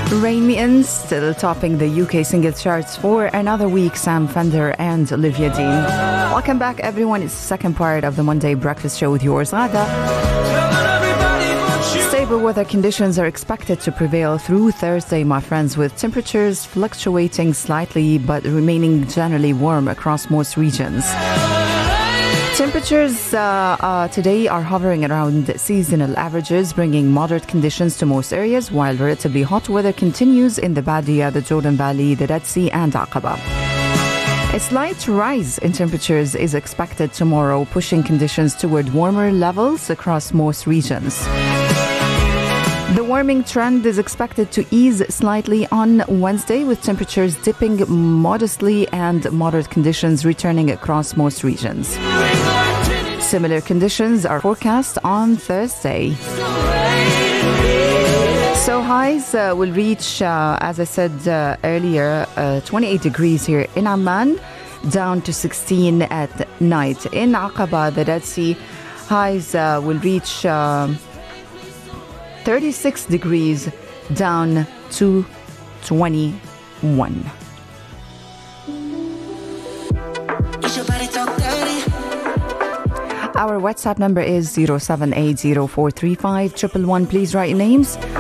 Rain Meehan still topping the UK singles charts for another week. Sam Fender and Olivia Dean. Welcome back, everyone. It's the second part of the Monday Breakfast Show with yours, Ghada. Stable weather conditions are expected to prevail through Thursday, my friends, with temperatures fluctuating slightly but remaining generally warm across most regions. Temperatures today are hovering around seasonal averages, bringing moderate conditions to most areas, while relatively hot weather continues in the Badia, the Jordan Valley, the Red Sea and Aqaba. A slight rise in temperatures is expected tomorrow, pushing conditions toward warmer levels across most regions. The warming trend is expected to ease slightly on Wednesday, with temperatures dipping modestly and moderate conditions returning across most regions. Similar conditions are forecast on Thursday. So highs will reach, as I said earlier, 28 degrees here in Amman, down to 16 at night. In Aqaba, the Red Sea, highs will reach 36 degrees, down to 21. Our WhatsApp number is 0780435111. Please write your names